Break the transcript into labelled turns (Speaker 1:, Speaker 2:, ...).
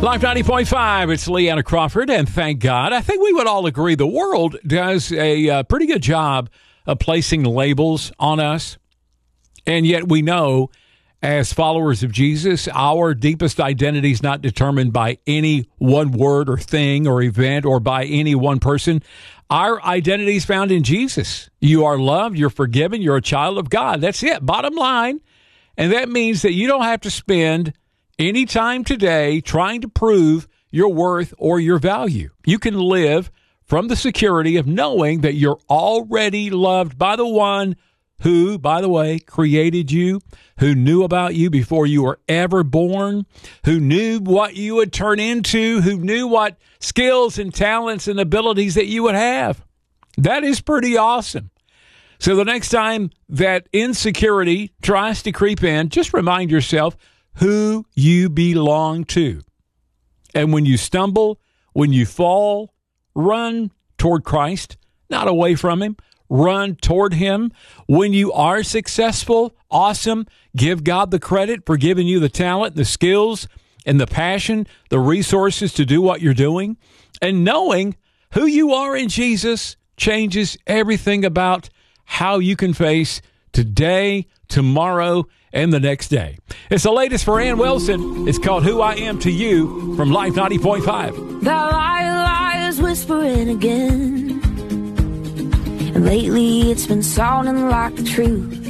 Speaker 1: Live 90.5, it's Leanna Crawford, and thank God. I think we would all agree the world does a pretty good job of placing labels on us, and yet we know, as followers of Jesus, our deepest identity is not determined by any one word or thing or event or by any one person. Our identity is found in Jesus. You are loved, you're forgiven, you're a child of God. That's it, bottom line. And that means that you don't have to spend any time today trying to prove your worth or your value. You can live from the security of knowing that you're already loved by the one who, by the way, created you, who knew about you before you were ever born, who knew what you would turn into, who knew what skills and talents and abilities that you would have. That is pretty awesome. So the next time that insecurity tries to creep in, just remind yourself who you belong to. And when you stumble, when you fall, run toward Christ, not away from him. Run toward him. When you are successful, awesome. Give God the credit for giving you the talent, the skills, and the passion, the resources to do what you're doing. And knowing who you are in Jesus changes everything about how you can face today, tomorrow, and the next day. It's the latest for Ann Wilson. It's called Who I Am to You from Life 90.5.
Speaker 2: That liar's whispering again. And lately it's been sounding like the truth.